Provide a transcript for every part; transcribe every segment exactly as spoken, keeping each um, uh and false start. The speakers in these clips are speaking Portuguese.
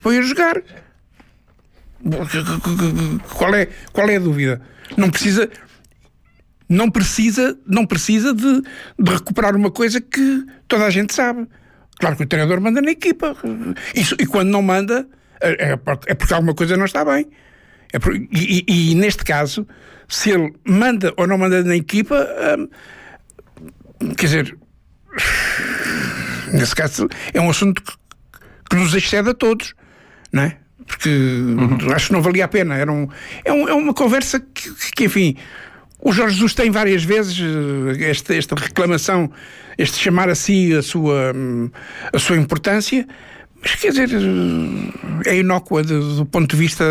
põe a jogar. Qual é, qual é a dúvida? Não precisa, não precisa, não precisa de, de recuperar uma coisa que toda a gente sabe. Claro que o treinador manda na equipa. Isso, e quando não manda, é, é porque alguma coisa não está bem. É por, e, e, e neste caso, se ele manda ou não manda na equipa, hum, quer dizer, nesse caso é um assunto que, que nos excede a todos, não é? Porque uhum. acho que não valia a pena. Era um, é, um, é uma conversa que, que, enfim, o Jorge Jesus tem várias vezes esta, esta reclamação, este chamar a si a sua, a sua importância, mas quer dizer, é inócua do, do ponto de vista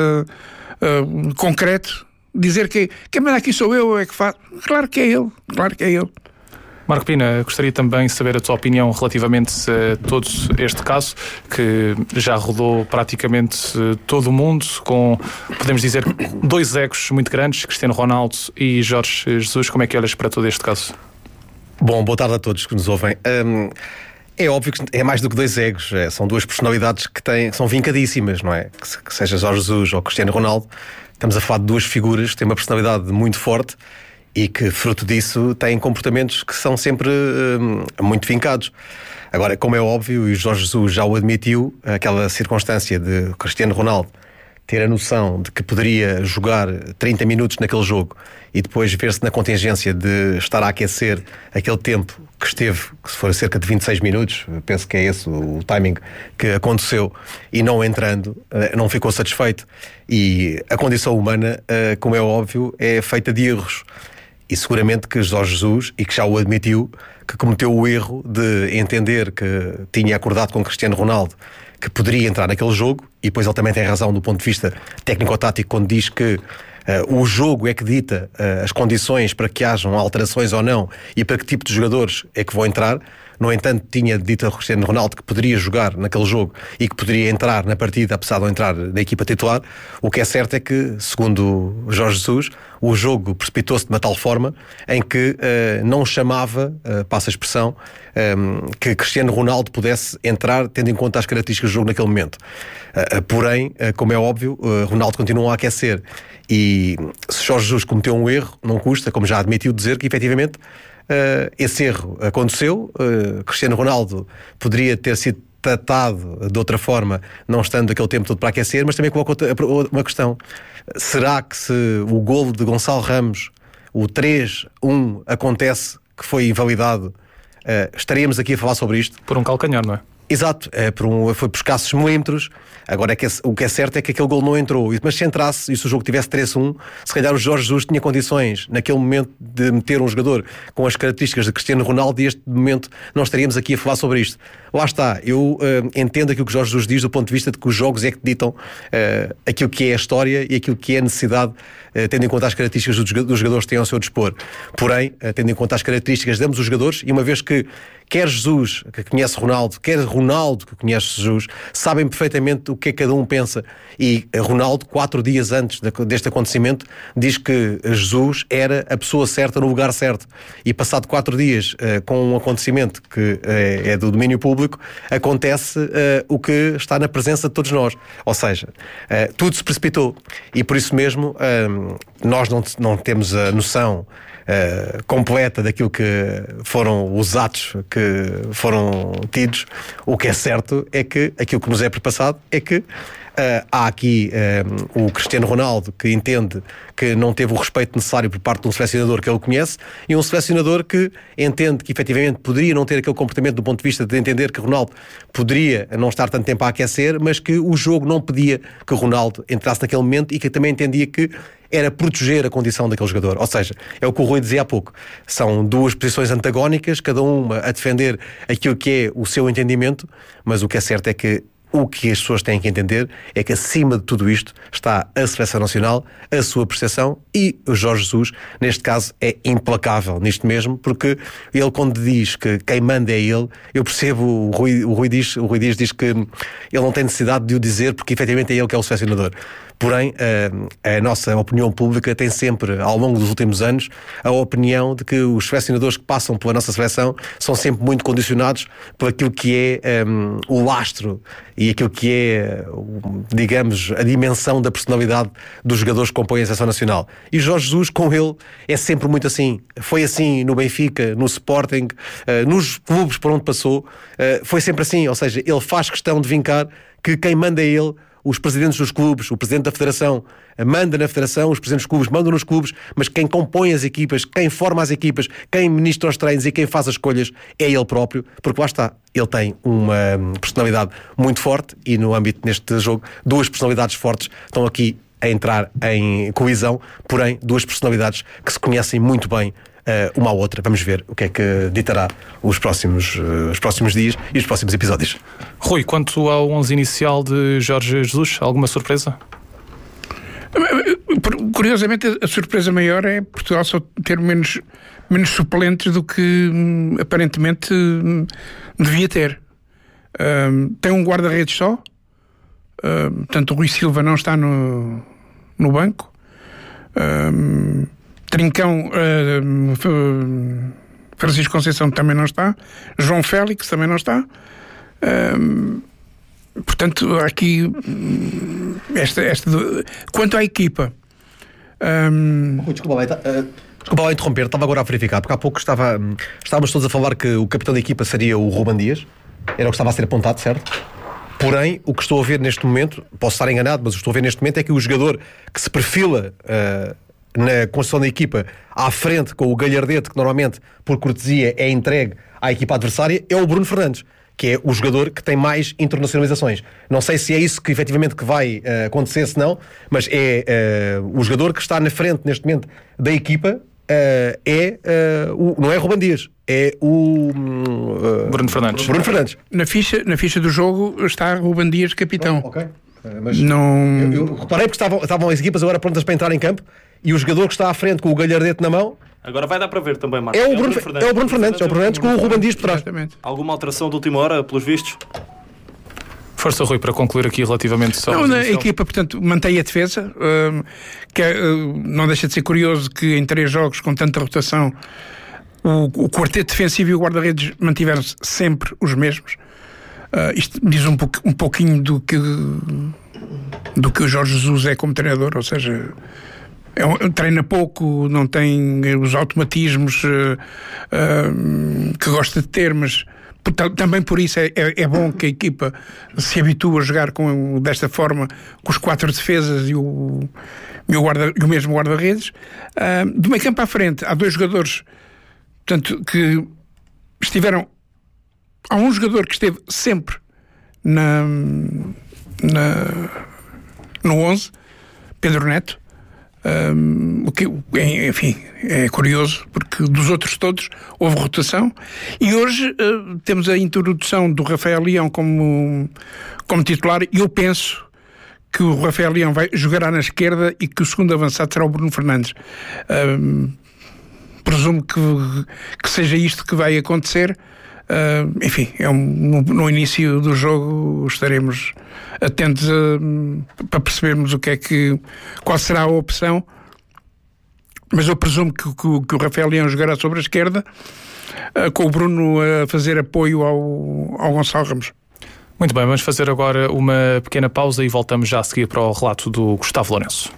uh, concreto. Dizer que quem manda aqui sou eu, é que faz. Claro que é ele, claro que é ele. Marco Pina, gostaria também de saber a tua opinião relativamente a todo este caso, que já rodou praticamente todo o mundo, com, podemos dizer, dois egos muito grandes, Cristiano Ronaldo e Jorge Jesus. Como é que olhas para todo este caso? Bom, boa tarde a todos que nos ouvem. Um, é óbvio que é mais do que dois egos, é, são duas personalidades que, têm, que são vincadíssimas, não é? Que, que seja Jorge Jesus ou Cristiano Ronaldo, estamos a falar de duas figuras que têm uma personalidade muito forte e que, fruto disso, têm comportamentos que são sempre hum, muito vincados. Agora, como é óbvio, e o Jorge Jesus já o admitiu, aquela circunstância de Cristiano Ronaldo ter a noção de que poderia jogar trinta minutos naquele jogo e depois ver-se na contingência de estar a aquecer aquele tempo que esteve, que se for cerca de vinte e seis minutos, penso que é esse o timing que aconteceu, e não entrando, não ficou satisfeito. E a condição humana, como é óbvio, é feita de erros. E seguramente que Jorge Jesus, e que já o admitiu, que cometeu o erro de entender que tinha acordado com Cristiano Ronaldo que poderia entrar naquele jogo, e depois ele também tem razão do ponto de vista técnico-tático quando diz que uh, o jogo é que dita uh, as condições para que hajam alterações ou não e para que tipo de jogadores é que vão entrar. No entanto, tinha dito a Cristiano Ronaldo que poderia jogar naquele jogo e que poderia entrar na partida, apesar de não entrar na equipa titular. O que é certo é que, segundo Jorge Jesus, o jogo precipitou-se de uma tal forma em que uh, não chamava, uh, passa a expressão, um, que Cristiano Ronaldo pudesse entrar tendo em conta as características do jogo naquele momento. Uh, uh, porém, uh, como é óbvio, uh, Ronaldo continua a aquecer. E se Jorge Jesus cometeu um erro, não custa, como já admitiu, dizer que efetivamente Uh, esse erro aconteceu. uh, Cristiano Ronaldo poderia ter sido tratado de outra forma, não estando aquele tempo todo para aquecer, mas também coloco uma questão: será que se o golo de Gonçalo Ramos, o três um, acontece que foi invalidado, uh, estaríamos aqui a falar sobre isto? Por um calcanhar, não é? Exato, é por um, foi por escassos milímetros. Agora é que, o que é certo é que aquele gol não entrou. Mas se entrasse e se o jogo tivesse três a um, se calhar o Jorge Jesus tinha condições naquele momento de meter um jogador com as características de Cristiano Ronaldo, e este momento não estaríamos aqui a falar sobre isto. Lá está, eu uh, entendo aquilo que o Jorge Jesus diz do ponto de vista de que os jogos é que ditam uh, aquilo que é a história e aquilo que é a necessidade, uh, tendo em conta as características dos jogadores que têm ao seu dispor. Porém, uh, tendo em conta as características de ambos os jogadores, e uma vez que quer Jesus, que conhece Ronaldo, quer Ronaldo, que conhece Jesus, sabem perfeitamente o que é que cada um pensa. E Ronaldo, quatro dias antes deste acontecimento, diz que Jesus era a pessoa certa no lugar certo. E passado quatro dias, uh, com um acontecimento que uh, é do domínio público, acontece uh, o que está na presença de todos nós. Ou seja, uh, tudo se precipitou. E por isso mesmo, uh, nós não, não temos a noção Uh, completa daquilo que foram os atos que foram tidos. O que é certo é que aquilo que nos é perpassado é que uh, há aqui uh, o Cristiano Ronaldo, que entende que não teve o respeito necessário por parte de um selecionador que ele conhece, e um selecionador que entende que efetivamente poderia não ter aquele comportamento do ponto de vista de entender que Ronaldo poderia não estar tanto tempo a aquecer, mas que o jogo não pedia que Ronaldo entrasse naquele momento, e que também entendia que era proteger a condição daquele jogador. Ou seja, é o que o Rui dizia há pouco, são duas posições antagónicas, cada uma a defender aquilo que é o seu entendimento, mas o que é certo é que o que as pessoas têm que entender é que acima de tudo isto está a Seleção Nacional, a sua percepção, e o Jorge Jesus, neste caso, é implacável nisto mesmo, porque ele, quando diz que quem manda é ele, eu percebo, o Rui, o Rui, diz, o Rui Dias diz que ele não tem necessidade de o dizer, porque efetivamente é ele que é o selecionador. Porém, a, a nossa opinião pública tem sempre, ao longo dos últimos anos, a opinião de que os selecionadores que passam pela nossa seleção são sempre muito condicionados por aquilo que é um, o lastro e aquilo que é, digamos, a dimensão da personalidade dos jogadores que compõem a Seleção Nacional. E Jorge Jesus, com ele, é sempre muito assim. Foi assim no Benfica, no Sporting, uh, nos clubes por onde passou, uh, foi sempre assim. Ou seja, ele faz questão de vincar que quem manda é ele. Os presidentes dos clubes, o presidente da federação manda na federação, os presidentes dos clubes mandam nos clubes, mas quem compõe as equipas, quem forma as equipas, quem ministra os treinos e quem faz as escolhas é ele próprio, porque lá está, ele tem uma personalidade muito forte e no âmbito neste jogo, duas personalidades fortes estão aqui a entrar em colisão, porém duas personalidades que se conhecem muito bem uma à outra. Vamos ver o que é que ditará os próximos, os próximos dias e os próximos episódios. Rui, quanto ao onze inicial de Jorge Jesus, alguma surpresa? Curiosamente, a surpresa maior é Portugal só ter menos, menos suplentes do que hum, aparentemente hum, devia ter. Um, tem um guarda-redes só, um, portanto o Rui Silva não está no, no banco. Um, Trincão, uh, Francisco Conceição também não está, João Félix também não está. Um, portanto, aqui esta, esta quanto à equipa, um... desculpa lá, uh, desculpa lá interromper, estava agora a verificar, porque há pouco estava, estávamos todos a falar que o capitão da equipa seria o Ruben Dias, era o que estava a ser apontado, certo? Porém, o que estou a ver neste momento, posso estar enganado, mas o que estou a ver neste momento é que o jogador que se perfila uh, na construção da equipa à frente com o Galhardete, que normalmente por cortesia é entregue à equipa adversária, é o Bruno Fernandes, que é o jogador que tem mais internacionalizações. Não sei se é isso que efetivamente que vai uh, acontecer, se não, mas é uh, o jogador que está na frente neste momento da equipa, uh, é uh, o, não é Ruben Dias, é o uh, Bruno Fernandes. Bruno Fernandes. Na ficha, na ficha do jogo está Ruben Dias, capitão. Oh, ok. Uh, mas não... eu, eu reparei porque estavam, estavam as equipas agora prontas para entrar em campo e o jogador que está à frente com o Galhardete na mão agora vai dar para ver também, Marcos. é o Bruno, é o Bruno Fernandes, é o Bruno Fernandes, é o Bruno Fernandes com o Ruben Dias por trás. Alguma alteração de última hora, pelos vistos? Força, Rui, para concluir aqui relativamente só. Não, a equipa, portanto, mantém a defesa, uh, que uh, não deixa de ser curioso que em três jogos com tanta rotação o, o quarteto defensivo e o guarda-redes mantiveram-se sempre os mesmos. Uh, isto diz um, pouco, um pouquinho do que do que o Jorge Jesus é como treinador, ou seja, é um, treina pouco, não tem os automatismos uh, uh, que gosta de ter, mas também por isso é, é, é bom que a equipa se habitue a jogar com, desta forma, com os quatro defesas e o, e o, guarda, e o mesmo guarda-redes. Uh, do meio campo à frente há dois jogadores, portanto, que estiveram. Há um jogador que esteve sempre na, na no onze, Pedro Neto. Um, o que, enfim, é curioso porque dos outros todos houve rotação e hoje uh, temos a introdução do Rafael Leão como, como titular e eu penso que o Rafael Leão vai jogará na esquerda e que o segundo avançado será o Bruno Fernandes. Um, presumo que, que seja isto que vai acontecer. Uh, enfim, é um, no, no início do jogo estaremos atentos a, para percebermos o que é que, qual será a opção, mas eu presumo que, que, que o Rafael Leão jogará sobre a esquerda, uh, com o Bruno a fazer apoio ao, ao Gonçalo Ramos. Muito bem, vamos fazer agora uma pequena pausa e voltamos já a seguir para o relato do Gustavo Lourenço.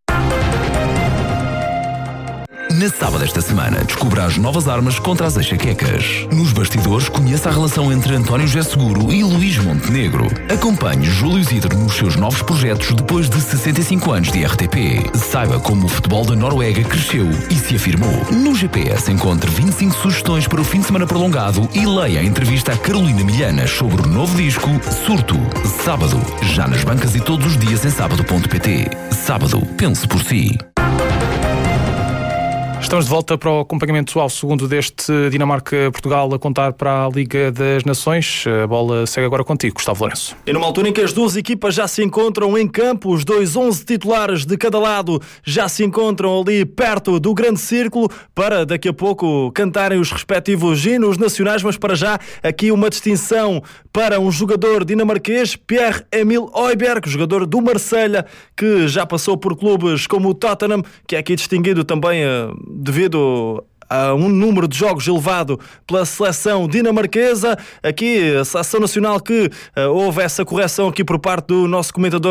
Na sábado esta semana, descubra as novas armas contra as enxaquecas. Nos bastidores, conheça a relação entre António José Seguro e Luís Montenegro. Acompanhe Júlio Isidro nos seus novos projetos depois de sessenta e cinco anos de R T P. Saiba como o futebol da Noruega cresceu e se afirmou. No G P S encontre vinte e cinco sugestões para o fim de semana prolongado e leia a entrevista a Carolina Milhana sobre o novo disco Surto. Sábado, já nas bancas e todos os dias em sábado ponto pt. Sábado, pense por si. Estamos de volta para o acompanhamento ao segundo deste Dinamarca-Portugal a contar para a Liga das Nações. A bola segue agora contigo, Gustavo Lourenço. E numa altura em que as duas equipas já se encontram em campo, os dois onze titulares de cada lado já se encontram ali perto do grande círculo para daqui a pouco cantarem os respectivos hinos nacionais, mas para já aqui uma distinção para um jogador dinamarquês, Pierre-Emile Højbjerg, jogador do Marselha, que já passou por clubes como o Tottenham, que é aqui distinguido também uh, devido uh, um número de jogos elevado pela seleção dinamarquesa. Aqui, a seleção nacional que uh, houve essa correção aqui por parte do nosso comentador